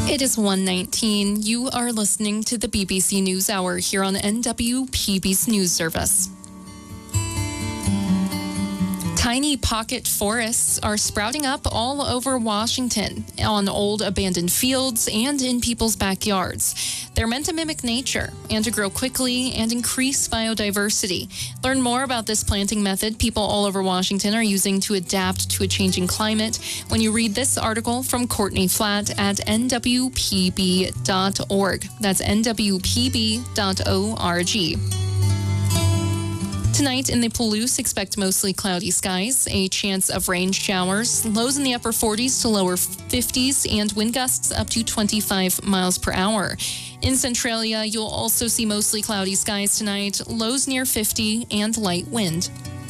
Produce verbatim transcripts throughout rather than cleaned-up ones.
It is one nineteen. You are listening to the B B C News Hour here on N W P B's News Service. Tiny pocket forests are sprouting up all over Washington, on old abandoned fields and in people's backyards. They're meant to mimic nature and to grow quickly and increase biodiversity. Learn more about this planting method people all over Washington are using to adapt to a changing climate when you read this article from Courtney Flatt at N W P B dot org. That's N W P B dot org. Tonight in the Palouse, expect mostly cloudy skies, a chance of rain showers, lows in the upper forties to lower fifties, and wind gusts up to twenty-five miles per hour. In Centralia, you'll also see mostly cloudy skies tonight, lows near fifty, and light wind.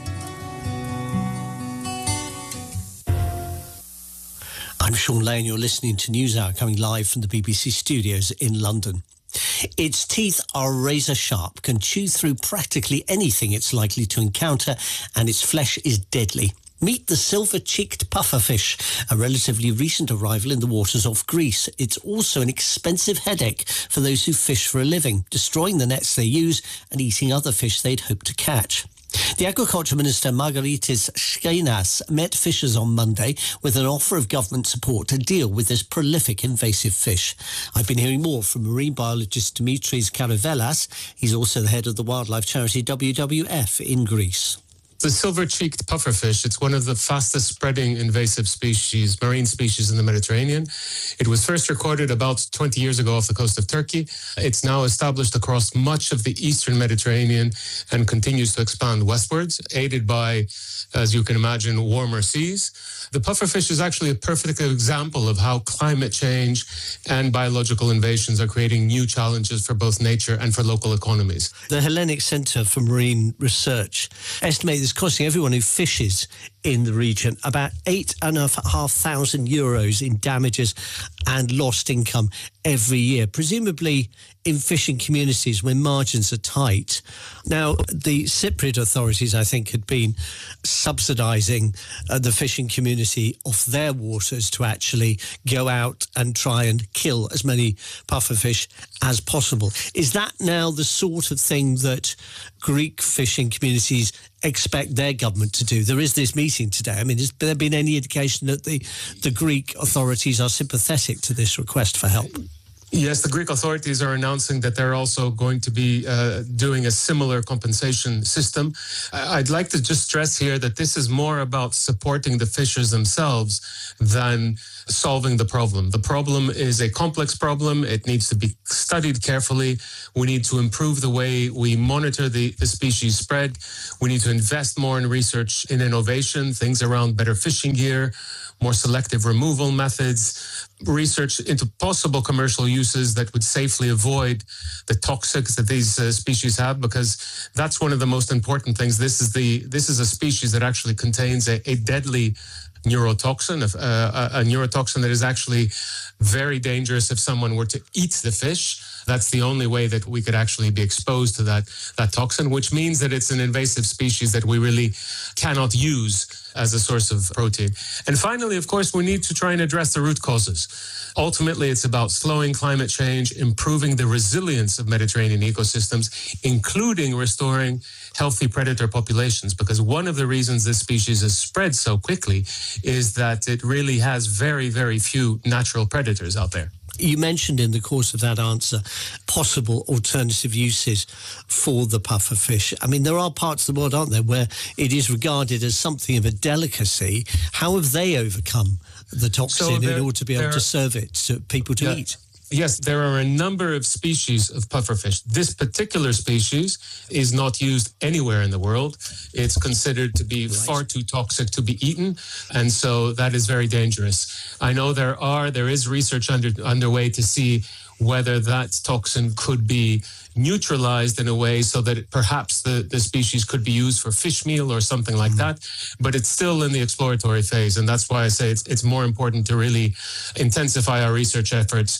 I'm Sean Lane. You're listening to NewsHour, coming live from the B B C studios in London. Its teeth are razor sharp, can chew through practically anything it's likely to encounter, and its flesh is deadly. Meet the silver-cheeked pufferfish, a relatively recent arrival in the waters off Greece. It's also an expensive headache for those who fish for a living, destroying the nets they use and eating other fish they'd hoped to catch. The Agriculture Minister Margaritis Skenas met fishers on Monday with an offer of government support to deal with this prolific invasive fish. I've been hearing more from marine biologist Dimitris Karavelas. He's also the head of the wildlife charity W W F in Greece. The silver-cheeked pufferfish, it's one of the fastest-spreading invasive species, marine species in the Mediterranean. It was first recorded about twenty years ago off the coast of Turkey. It's now established across much of the eastern Mediterranean and continues to expand westwards, aided by, as you can imagine, warmer seas. The pufferfish is actually a perfect example of how climate change and biological invasions are creating new challenges for both nature and for local economies. The Hellenic Centre for Marine Research estimates costing everyone who fishes in the region about eight and a half thousand euros in damages and lost income every year, presumably in fishing communities where margins are tight. Now, the Cypriot authorities, I think, had been subsidising uh, the fishing community off their waters to actually go out and try and kill as many pufferfish as possible. Is that now the sort of thing that Greek fishing communities expect their government to do? There is this meeting today. I mean, has there been any indication that the, the Greek authorities are sympathetic to this request for help? Yes, the Greek authorities are announcing that they're also going to be uh, doing a similar compensation system. I'd like to just stress here that this is more about supporting the fishers themselves than solving the problem. The problem is a complex problem. It needs to be studied carefully. We need to improve the way we monitor the, the species spread. We need to invest more in research, in innovation, things around better fishing gear, more selective removal methods, research into possible commercial uses that would safely avoid the toxics that these uh, species have, because that's one of the most important things. This is the this is a species that actually contains a, a deadly neurotoxin, a, a, a neurotoxin that is actually very dangerous if someone were to eat the fish. That's the only way that we could actually be exposed to that, that toxin, which means that it's an invasive species that we really cannot use as a source of protein. And finally, of course, we need to try and address the root causes. Ultimately, it's about slowing climate change, improving the resilience of Mediterranean ecosystems, including restoring healthy predator populations, because one of the reasons this species has spread so quickly is that it really has very, very few natural predators out there. You mentioned in the course of that answer possible alternative uses for the pufferfish. I mean, there are parts of the world, aren't there, where it is regarded as something of a delicacy. How have they overcome the toxin so there, in order to be able to serve it to people to yeah. eat? Yes, there are a number of species of pufferfish. This particular species is not used anywhere in the world. It's considered to be right. far too toxic to be eaten, and so that is very dangerous. I know there are there is research under underway to see whether that toxin could be neutralized in a way so that it, perhaps the, the species could be used for fish meal or something like mm. that. But it's still in the exploratory phase. And that's why I say it's, it's more important to really intensify our research efforts and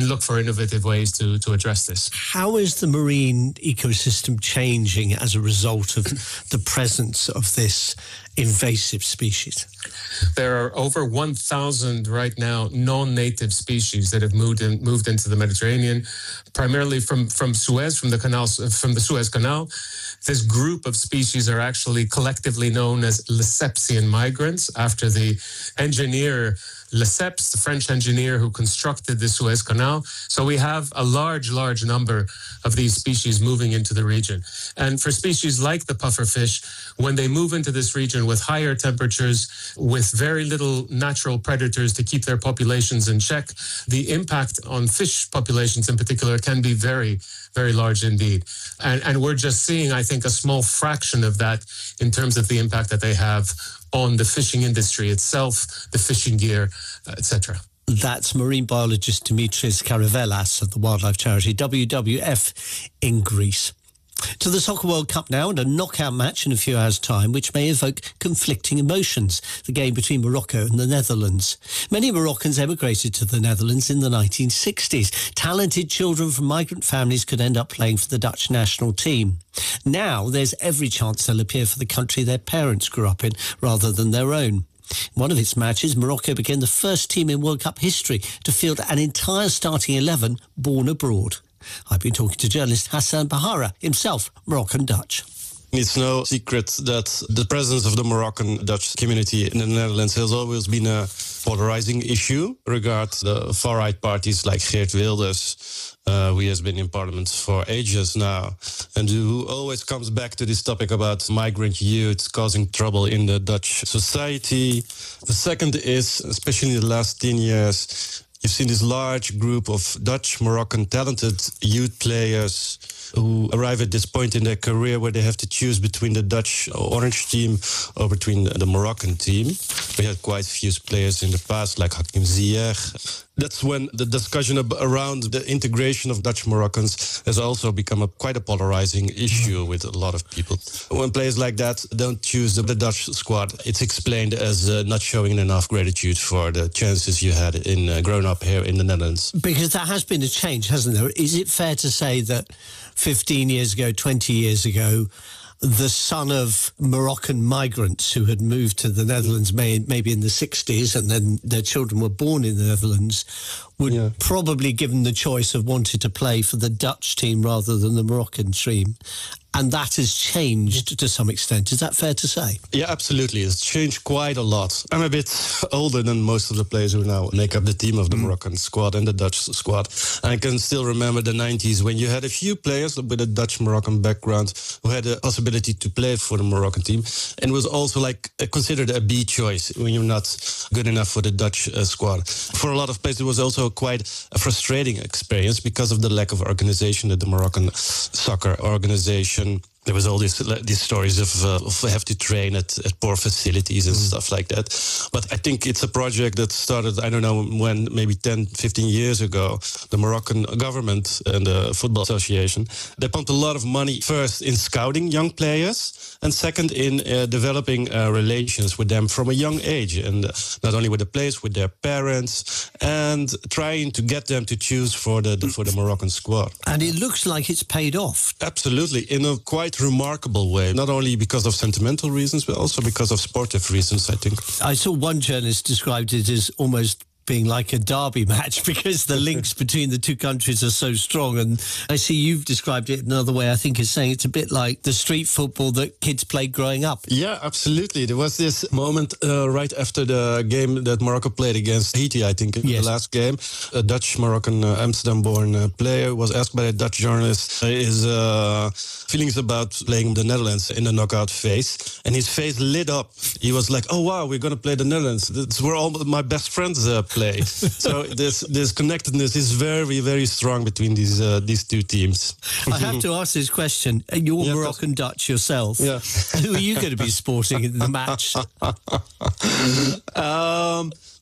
and look for innovative ways to, to address this. How is the marine ecosystem changing as a result of the presence of this invasive species? There are over one thousand right now non-native species that have moved in, moved into the Mediterranean, primarily from, from Suez, from the canals, from the Suez Canal. This group of species are actually collectively known as Lesseps migrants, after the engineer Lesseps, the French engineer who constructed the Suez Canal. So we have a large, large number of these species moving into the region. And for species like the pufferfish, when they move into this region with higher temperatures, with very little natural predators to keep their populations in check, the impact on fish populations in particular can be very, very large indeed. And, and we're just seeing, I think, a small fraction of that in terms of the impact that they have on the fishing industry itself, the fishing gear, uh, et cetera. That's marine biologist Dimitris Karavelas of the wildlife charity W W F in Greece. To the Soccer World Cup now, and a knockout match in a few hours' time, which may evoke conflicting emotions, the game between Morocco and the Netherlands. Many Moroccans emigrated to the Netherlands in the nineteen sixties. Talented children from migrant families could end up playing for the Dutch national team. Now there's every chance they'll appear for the country their parents grew up in, rather than their own. In one of its matches, Morocco became the first team in World Cup history to field an entire starting eleven born abroad. I've been talking to journalist Hassan Bahara, himself Moroccan Dutch. It's no secret that the presence of the Moroccan Dutch community in the Netherlands has always been a polarizing issue regarding the far-right parties like Geert Wilders, uh, who has been in parliament for ages now, and who always comes back to this topic about migrant youth causing trouble in the Dutch society. The second is, especially in the last ten years, you've seen this large group of Dutch, Moroccan, talented youth players who arrive at this point in their career where they have to choose between the Dutch Orange team or between the Moroccan team. We had quite a few players in the past, like Hakim Ziyech. That's when the discussion around the integration of Dutch Moroccans has also become a, quite a polarizing issue with a lot of people. When players like that don't choose the, the Dutch squad, it's explained as uh, not showing enough gratitude for the chances you had in uh, growing up here in the Netherlands. Because there has been a change, hasn't there? Is it fair to say that fifteen years ago, twenty years ago, the son of Moroccan migrants who had moved to the Netherlands may, maybe in the sixties, and then their children were born in the Netherlands, would yeah. probably given the choice of wanting to play for the Dutch team rather than the Moroccan team? And that has changed to some extent. Is that fair to say? Yeah, absolutely. It's changed quite a lot. I'm a bit older than most of the players who now make up the team of the mm. Moroccan squad and the Dutch squad. And I can still remember the nineties when you had a few players with a Dutch-Moroccan background who had the possibility to play for the Moroccan team. And was also like considered a B choice when you're not good enough for the Dutch uh, squad. For a lot of players, it was also quite a frustrating experience because of the lack of organization that the Moroccan soccer organization. There was all these these stories of, uh, of have to train at, at poor facilities and mm. stuff like that. But I think it's a project that started, I don't know when, maybe ten, fifteen years ago. The Moroccan government and the Football Association, they pumped a lot of money first in scouting young players and second in uh, developing uh, relations with them from a young age. And uh, not only with the players, with their parents, and trying to get them to choose for the, the for the Moroccan squad. And it looks like it's paid off. Absolutely, in a quite remarkable way, not only because of sentimental reasons, but also because of sportive reasons, I think. I saw one journalist described it as almost being like a derby match because the links between the two countries are so strong. And I see you've described it another way. I think it's saying it's a bit like the street football that kids played growing up. Yeah, absolutely. There was this moment uh, right after the game that Morocco played against Haiti, I think, in yes. the last game. A Dutch-Moroccan uh, Amsterdam-born uh, player was asked by a Dutch journalist uh, his uh, feelings about playing the Netherlands in the knockout phase. And his face lit up. He was like, oh, wow, we're going to play the Netherlands. That's where all my best friends uh, play. So this this connectedness is very, very strong between these uh, these two teams. I have to ask this question. You're yeah, Moroccan Dutch yourself. Yeah. Who are you going to be supporting in the match? um,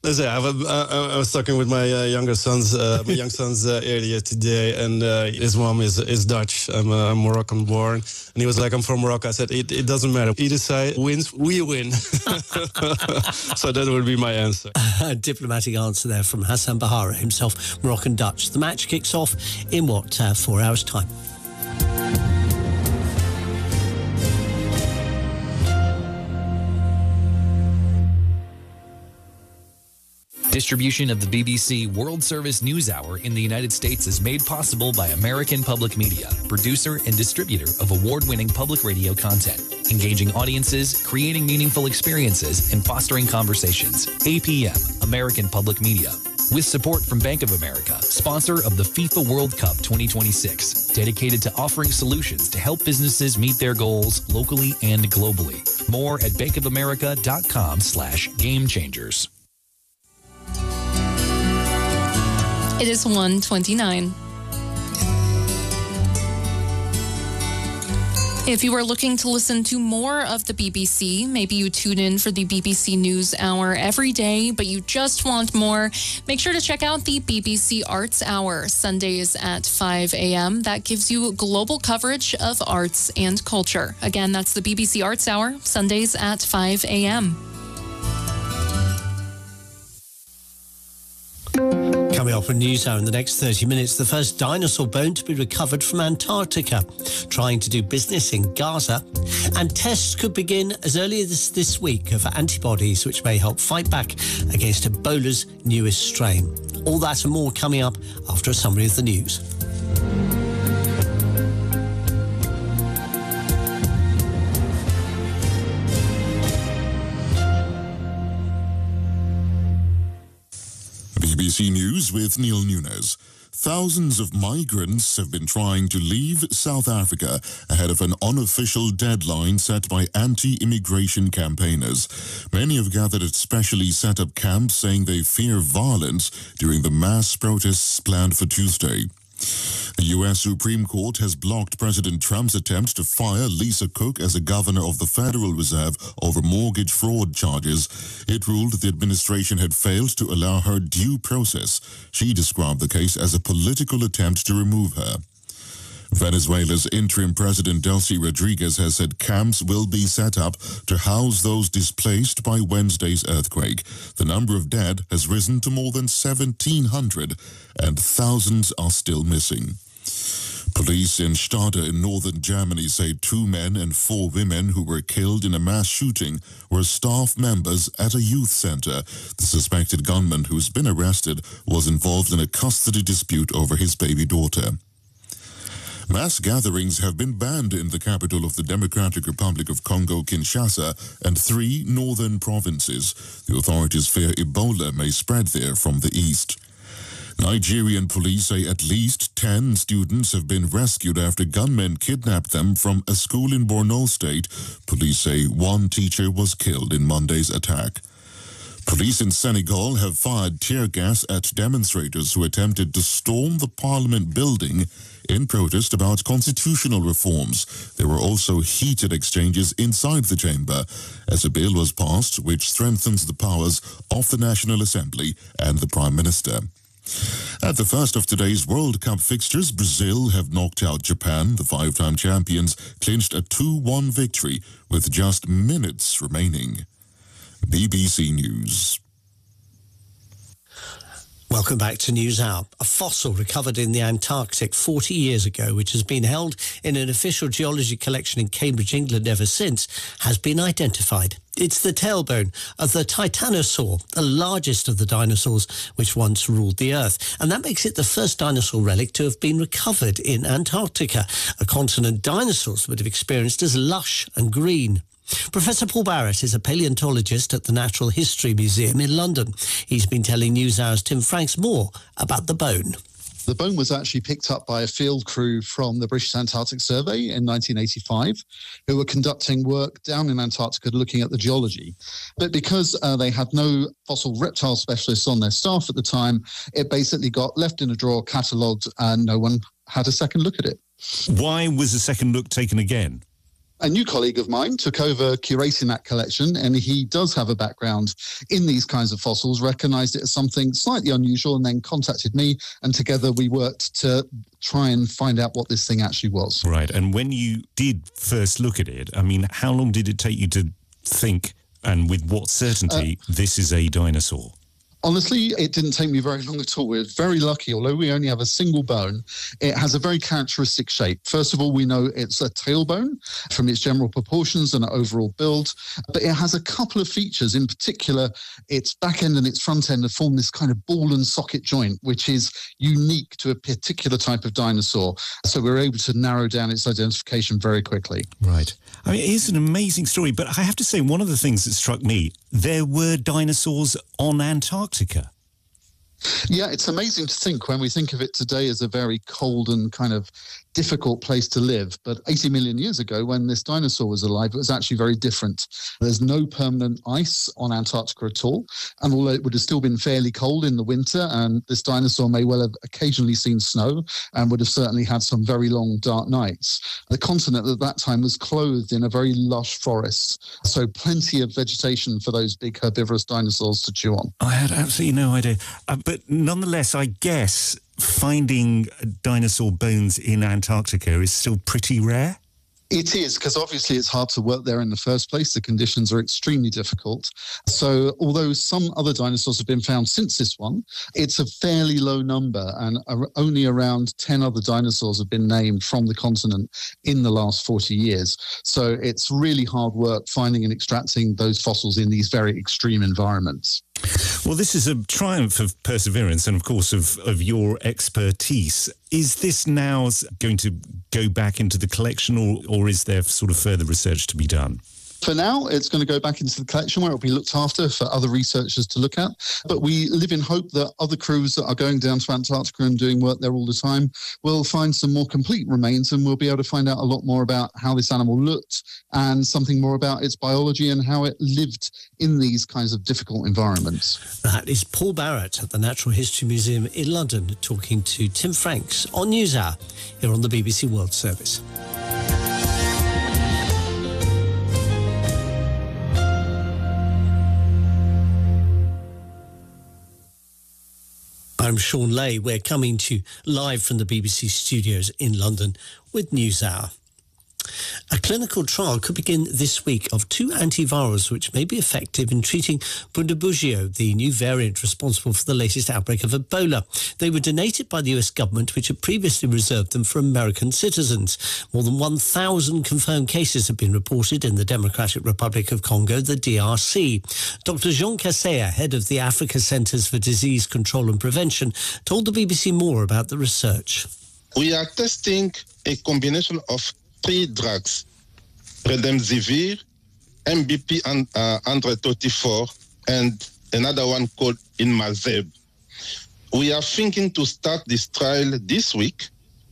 Let's say I, was, uh, I was talking with my uh, younger sons, uh, my young sons uh, earlier today, and uh, his mom is is Dutch. I'm, uh, I'm Moroccan born, and he was like, "I'm from Morocco." I said, "It, it doesn't matter. Either side wins, we win." So that would be my answer. A diplomatic answer there from Hassan Bahara, himself Moroccan Dutch. The match kicks off in what uh, four hours' time. Distribution of the B B C World Service News Hour in the United States is made possible by American Public Media, producer and distributor of award-winning public radio content, engaging audiences, creating meaningful experiences, and fostering conversations. A P M, American Public Media. With support from Bank of America, sponsor of the FIFA World Cup twenty twenty-six, dedicated to offering solutions to help businesses meet their goals locally and globally. More at bankofamerica.com slash game changers. It is one twenty-nine. If you are looking to listen to more of the B B C, maybe you tune in for the B B C News Hour every day, but you just want more, make sure to check out the B B C Arts Hour, Sundays at five a.m. That gives you global coverage of arts and culture. Again, that's the B B C Arts Hour, Sundays at five a.m. Coming up on NewsHour in the next thirty minutes, the first dinosaur bone to be recovered from Antarctica, trying to do business in Gaza, and tests could begin as early as this week of antibodies which may help fight back against Ebola's newest strain. All that and more coming up after a summary of the news. B B C News with Neil Nunes. Thousands of migrants have been trying to leave South Africa ahead of an unofficial deadline set by anti-immigration campaigners. Many have gathered at specially set up camps saying they fear violence during the mass protests planned for Tuesday. The U S Supreme Court has blocked President Trump's attempt to fire Lisa Cook as a governor of the Federal Reserve over mortgage fraud charges. It ruled the administration had failed to allow her due process. She described the case as a political attempt to remove her. Venezuela's interim president Delcy Rodriguez has said camps will be set up to house those displaced by Wednesday's earthquake. The number of dead has risen to more than seventeen hundred, and thousands are still missing. Police in Stade in northern Germany say two men and four women who were killed in a mass shooting were staff members at a youth center. The suspected gunman who's been arrested was involved in a custody dispute over his baby daughter. Mass gatherings have been banned in the capital of the Democratic Republic of Congo, Kinshasa, and three northern provinces. The authorities fear Ebola may spread there from the east. Nigerian police say at least ten students have been rescued after gunmen kidnapped them from a school in Borno State. Police say one teacher was killed in Monday's attack. Police in Senegal have fired tear gas at demonstrators who attempted to storm the parliament building in protest about constitutional reforms. There were also heated exchanges inside the chamber as a bill was passed which strengthens the powers of the National Assembly and the Prime Minister. At the first of today's World Cup fixtures, Brazil have knocked out Japan. The five-time champions clinched a two one victory with just minutes remaining. B B C News. Welcome back to NewsHour. A fossil recovered in the Antarctic forty years ago, which has been held in an official geology collection in Cambridge, England ever since, has been identified. It's the tailbone of the Titanosaur, the largest of the dinosaurs which once ruled the Earth. And that makes it the first dinosaur relic to have been recovered in Antarctica, a continent dinosaurs would have experienced as lush and green. Professor Paul Barrett is a paleontologist at the Natural History Museum in London. He's been telling NewsHour's Tim Franks more about the bone. The bone was actually picked up by a field crew from the British Antarctic Survey in nineteen eighty-five, who were conducting work down in Antarctica looking at the geology. But because uh, they had no fossil reptile specialists on their staff at the time, it basically got left in a drawer, catalogued, and no one had a second look at it. Why was a second look taken again? A new colleague of mine took over curating that collection, and he does have a background in these kinds of fossils, recognized it as something slightly unusual, and then contacted me, and together we worked to try and find out what this thing actually was. Right. And when you did first look at it, I mean, how long did it take you to think, and with what certainty, uh, this is a dinosaur? Honestly, it didn't take me very long at all. We're very lucky. Although we only have a single bone, it has a very characteristic shape. First of all, we know it's a tailbone from its general proportions and overall build, but it has a couple of features. In particular, its back end and its front end have formed this kind of ball and socket joint, which is unique to a particular type of dinosaur. So we're able to narrow down its identification very quickly. Right. I mean, it is an amazing story, but I have to say, one of the things that struck me, there were dinosaurs on Antarctica. Yeah, it's amazing to think when we think of it today as a very cold and kind of difficult place to live. But eighty million years ago, when this dinosaur was alive, it was actually very different. There's no permanent ice on Antarctica at all. And although it would have still been fairly cold in the winter, and this dinosaur may well have occasionally seen snow and would have certainly had some very long, dark nights, the continent at that time was clothed in a very lush forest. So plenty of vegetation for those big herbivorous dinosaurs to chew on. I had absolutely no idea. Uh, but nonetheless, I guess finding dinosaur bones in Antarctica is still pretty rare? It is, because obviously it's hard to work there in the first place. The conditions are extremely difficult. So although some other dinosaurs have been found since this one, it's a fairly low number, and only around ten other dinosaurs have been named from the continent in the last forty years. So it's really hard work finding and extracting those fossils in these very extreme environments. Well, this is a triumph of perseverance and, of course, of, of your expertise. Is this now going to go back into the collection, or, or is there sort of further research to be done? For now, it's going to go back into the collection where it will be looked after for other researchers to look at. But we live in hope that other crews that are going down to Antarctica and doing work there all the time will find some more complete remains, and we'll be able to find out a lot more about how this animal looked and something more about its biology and how it lived in these kinds of difficult environments. That is Paul Barrett at the Natural History Museum in London talking to Tim Franks on NewsHour here on the B B C World Service. I'm Sean Lay. We're coming to you live from the B B C studios in London with NewsHour. A clinical trial could begin this week of two antivirals which may be effective in treating Bundibugyo, the new variant responsible for the latest outbreak of Ebola. They were donated by the U S government, which had previously reserved them for American citizens. More than one thousand confirmed cases have been reported in the Democratic Republic of Congo, the D R C. Doctor Jean Kaseya, head of the Africa Centers for Disease Control and Prevention, told the B B C more about the research. We are testing a combination of three drugs, Remdesivir, M B P one thirty-four, and another one called Inmazeb. We are thinking to start this trial this week,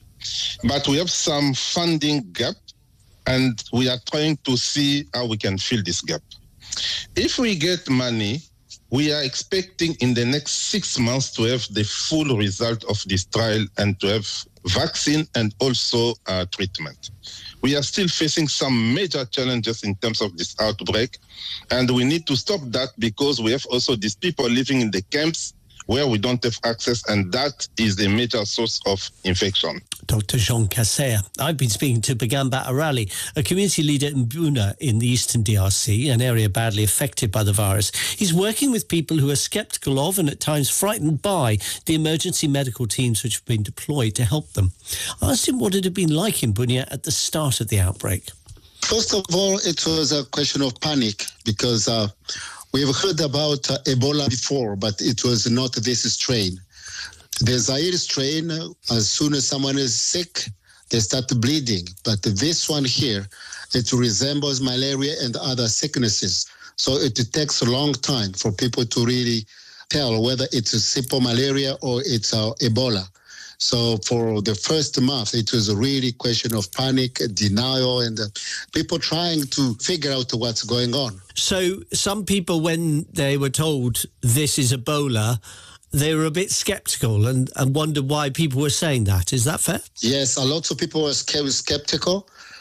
but we have some funding gap, and we are trying to see how we can fill this gap. If we get money, we are expecting in the next six months to have the full result of this trial and to have vaccine and also uh, treatment. We are still facing some major challenges in terms of this outbreak, and we need to stop that because we have also these people living in the camps where we don't have access, and that is the major source of infection. Doctor Jean Kaseya. I've been speaking to Bagamba Arali, a community leader in Buna in the eastern D R C, an area badly affected by the virus. He's working with people who are sceptical of and at times frightened by the emergency medical teams which have been deployed to help them. I asked him what it had been like in Bunia at the start of the outbreak. First of all, it was a question of panic because uh, we've heard about uh, Ebola before, but it was not this strain. The Zaire strain, as soon as someone is sick, they start bleeding. But this one here, it resembles malaria and other sicknesses. So it takes a long time for people to really tell whether it's a simple malaria or it's uh, Ebola. So for the first month, it was a really question of panic, denial, and uh, people trying to figure out what's going on. So some people, when they were told this is Ebola, they were a bit sceptical and, and wondered why people were saying that. Is that fair? Yes, a lot of people were skeptical,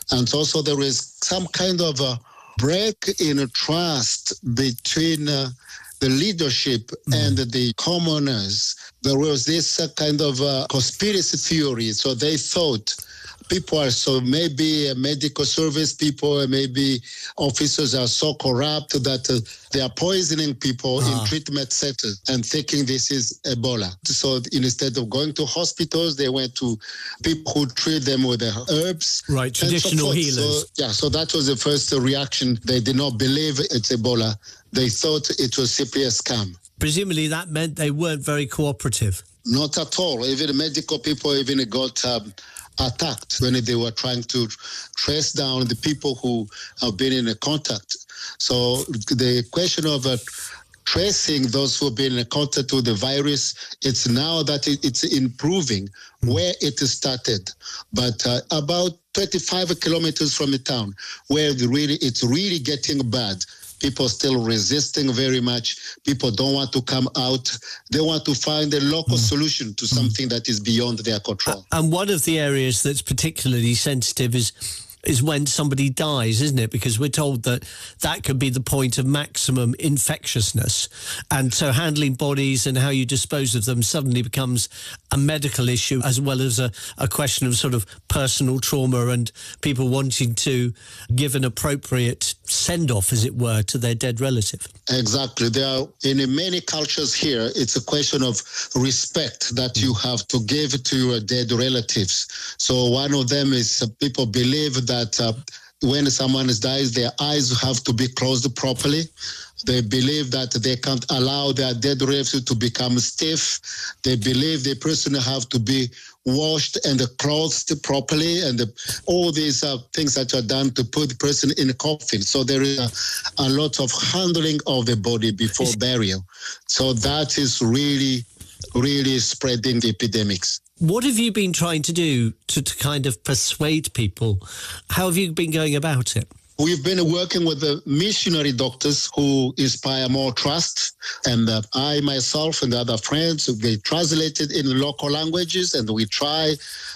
And also there is some kind of a break in trust between uh, the leadership mm. and the commoners. There was this uh, kind of uh, conspiracy theory. So they thought people are so, maybe uh, medical service people, maybe officers are so corrupt that uh, they are poisoning people ah. in treatment centers and thinking this is Ebola. So instead of going to hospitals, they went to people who treat them with the herbs. Right, traditional so healers. So, yeah, so that was the first reaction. They did not believe it's Ebola. They thought it was simply a scam. Presumably that meant they weren't very cooperative. Not at all. Even medical people even got um, attacked when they were trying to trace down the people who have been in contact. So the question of uh, tracing those who have been in contact with the virus, it's now that it, it's improving where it started. But uh, about twenty-five kilometers from the town, where the really it's really getting bad, people still resisting very much. People don't want to come out. They want to find a local mm. solution to something mm. that is beyond their control. And one of the areas that's particularly sensitive is is when somebody dies, isn't it? Because we're told that that could be the point of maximum infectiousness. And so handling bodies and how you dispose of them suddenly becomes a medical issue as well as a, a question of sort of personal trauma and people wanting to give an appropriate send-off, as it were, to their dead relative. Exactly. There are, in many cultures here, it's a question of respect that you have to give to your dead relatives. So one of them is uh, people believe that that uh, when someone dies, their eyes have to be closed properly. They believe that they can't allow their dead relatives to become stiff. They believe the person have to be washed and clothed properly, and the, all these uh, things that are done to put the person in a coffin. So there is a, a lot of handling of the body before burial. So that is really, really spreading the epidemics. What have you been trying to do to, to kind of persuade people? How have you been going about it? We've been working with the missionary doctors who inspire more trust. And uh, I myself and the other friends, they translated in local languages, and we try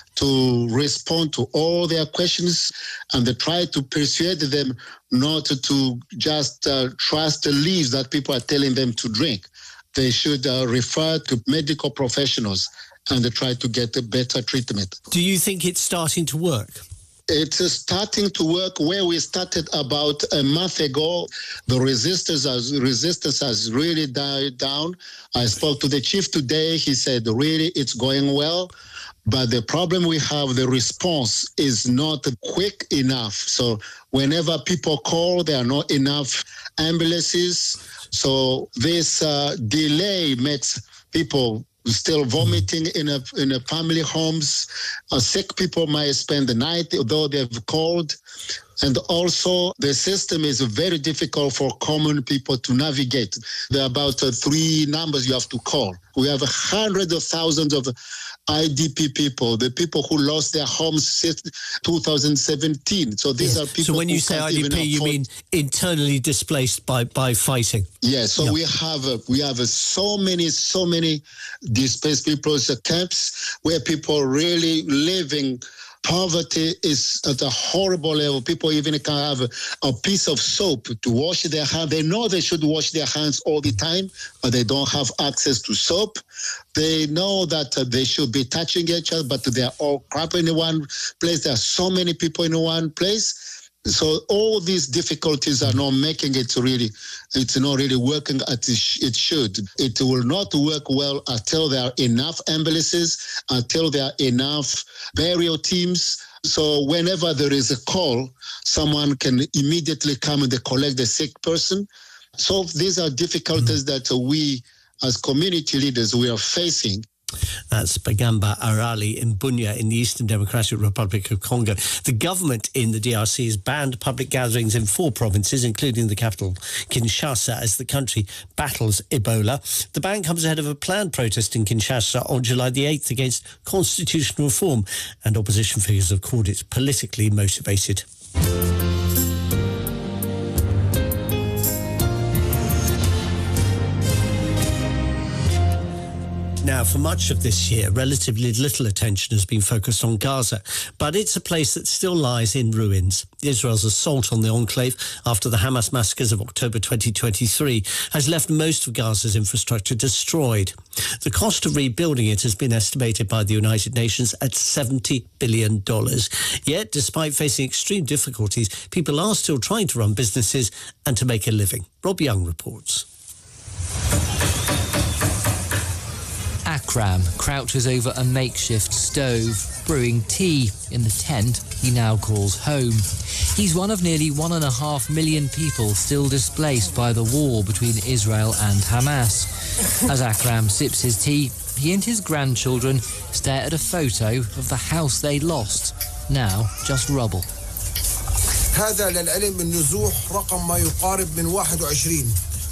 to respond to all their questions, and they try to persuade them not to just uh, trust the leaves that people are telling them to drink. They should uh, refer to medical professionals and they try to get a better treatment. Do you think it's starting to work? It's starting to work where we started about a month ago. The resistance has, resistance has really died down. I spoke to the chief today. He said, really, it's going well. But the problem we have, the response is not quick enough. So whenever people call, there are not enough ambulances. So this uh, delay makes people still vomiting in a in a family homes. Uh, sick people might spend the night, although they've called. And also, the system is very difficult for common people to navigate. There are about uh, three numbers you have to call. We have hundreds of thousands of I D P people, the people who lost their homes since two thousand seventeen. So these yes. are people. So when you who say can't I D P, you afford... mean internally displaced by by fighting? Yes. So yeah. we have uh, we have uh, so many so many displaced people's uh, camps where people really living. Poverty is at a horrible level. People even can have a, a piece of soap to wash their hands. They know they should wash their hands all the time, but they don't have access to soap. They know that uh, they should be touching each other, but they're all crap in one place. There are so many people in one place. So all these difficulties are not making it really, it's not really working as it should. It will not work well until there are enough ambulances, until there are enough burial teams. So whenever there is a call, someone can immediately come and collect the sick person. So these are difficulties that we as community leaders, we are facing. That's Bagamba Arali in Bunia in the Eastern Democratic Republic of Congo. The government in the D R C has banned public gatherings in four provinces, including the capital, Kinshasa, as the country battles Ebola. The ban comes ahead of a planned protest in Kinshasa on July the eighth against constitutional reform, and opposition figures have called it politically motivated. Now, for much of this year, relatively little attention has been focused on Gaza, but it's a place that still lies in ruins. Israel's assault on the enclave after the Hamas massacres of October twenty twenty-three has left most of Gaza's infrastructure destroyed. The cost of rebuilding it has been estimated by the United Nations at seventy billion dollars. Yet, despite facing extreme difficulties, people are still trying to run businesses and to make a living. Rob Young reports. Akram crouches over a makeshift stove, brewing tea in the tent he now calls home. He's one of nearly one and a half million people still displaced by the war between Israel and Hamas. As Akram sips his tea, he and his grandchildren stare at a photo of the house they lost, now just rubble. هذا للعلم النزوح رقم ما يقارب من واحد وعشرين.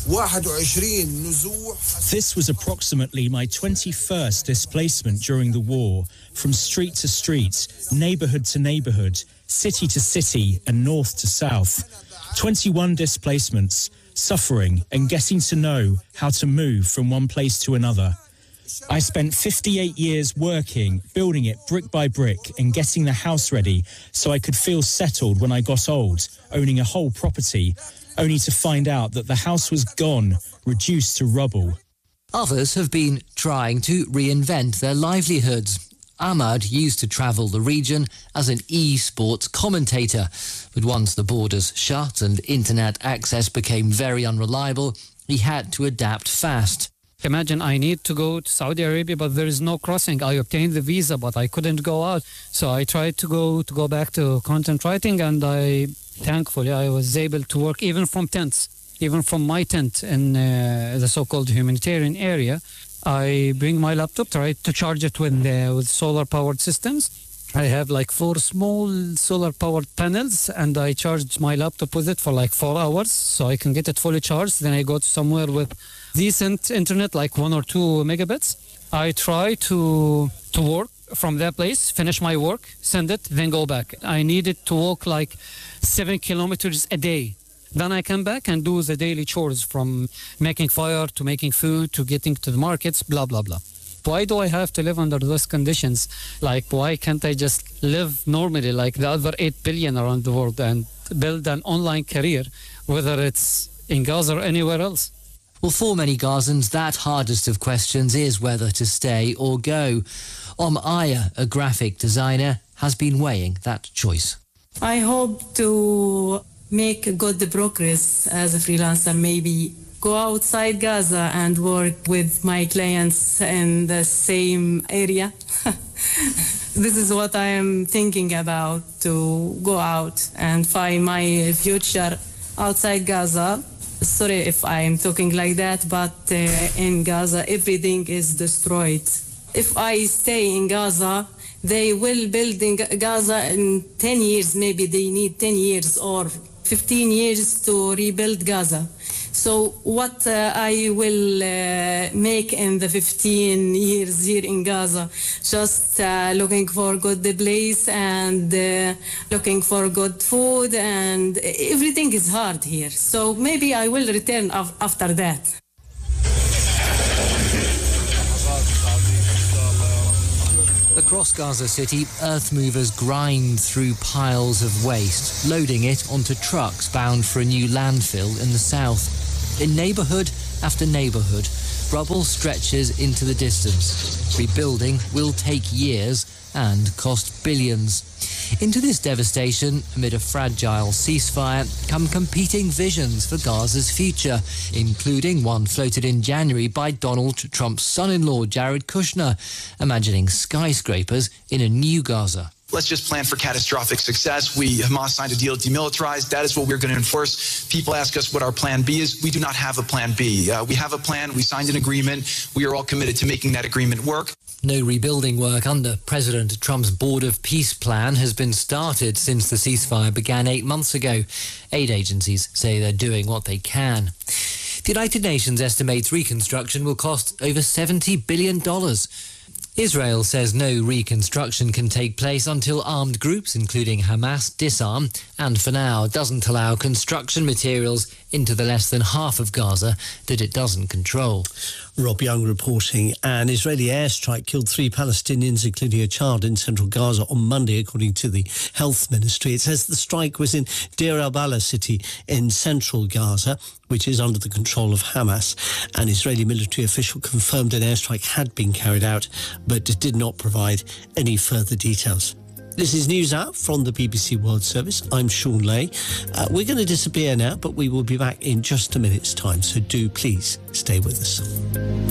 This was approximately my twenty-first displacement during the war, from street to street, neighbourhood to neighbourhood, city to city and north to south. twenty-one displacements, suffering and getting to know how to move from one place to another. I spent fifty-eight years working, building it brick by brick and getting the house ready so I could feel settled when I got old, owning a whole property, only to find out that the house was gone, reduced to rubble. Others have been trying to reinvent their livelihoods. Ahmad used to travel the region as an e-sports commentator, but once the borders shut and internet access became very unreliable, he had to adapt fast. Imagine I need to go to Saudi Arabia, but there is no crossing. I obtained the visa, but I couldn't go out. So I tried to go to go back to content writing, and I, thankfully, I was able to work even from tents, even from my tent in uh, the so-called humanitarian area. I bring my laptop, try to charge it with, uh, with solar-powered systems. I have like four small solar-powered panels, and I charged my laptop with it for like four hours, so I can get it fully charged. Then I go to somewhere with decent internet, like one or two megabits. I try to to work from that place, finish my work, send it, then go back. I needed to walk like seven kilometers a day. Then I come back and do the daily chores, from making fire to making food to getting to the markets, blah, blah, blah. Why do I have to live under those conditions? Like, why can't I just live normally like the other eight billion around the world and build an online career, whether it's in Gaza or anywhere else? Well, for many Gazans, that hardest of questions is whether to stay or go. Om Aya, a graphic designer, has been weighing that choice. I hope to make good progress as a freelancer, maybe go outside Gaza and work with my clients in the same area. This is what I am thinking about, to go out and find my future outside Gaza. Sorry if I'm talking like that, but uh, in Gaza, everything is destroyed. If I stay in Gaza, they will build in Gaza in ten years. Maybe they need ten years or fifteen years to rebuild Gaza. So what uh, I will uh, make in the fifteen years here in Gaza, just uh, looking for good place and uh, looking for good food, and everything is hard here. So maybe I will return af- after that. Across Gaza City, earth movers grind through piles of waste, loading it onto trucks bound for a new landfill in the south. In neighbourhood after neighbourhood, rubble stretches into the distance. Rebuilding will take years and cost billions. Into this devastation, amid a fragile ceasefire, come competing visions for Gaza's future, including one floated in January by Donald Trump's son-in-law, Jared Kushner, imagining skyscrapers in a new Gaza. Let's just plan for catastrophic success. We, Hamas signed a deal to demilitarize. That is what we're going to enforce. People ask us what our plan B is. We do not have a plan B. Uh, we have a plan. We signed an agreement. We are all committed to making that agreement work. No rebuilding work under President Trump's Board of Peace plan has been started since the ceasefire began eight months ago. Aid agencies say they're doing what they can. The United Nations estimates reconstruction will cost over seventy billion dollars. Israel says no reconstruction can take place until armed groups, including Hamas, disarm, and for now doesn't allow construction materials into the less than half of Gaza that it doesn't control. Rob Young reporting. An Israeli airstrike killed three Palestinians, including a child, in central Gaza on Monday, according to the health ministry. It says the strike was in Deir al-Balah city in central Gaza, which is under the control of Hamas. An Israeli military official confirmed an airstrike had been carried out, but did not provide any further details. This is News Hour from the B B C World Service. I'm Sean Lay. Uh, we're going to disappear now, but we will be back in just a minute's time, so do please stay with us.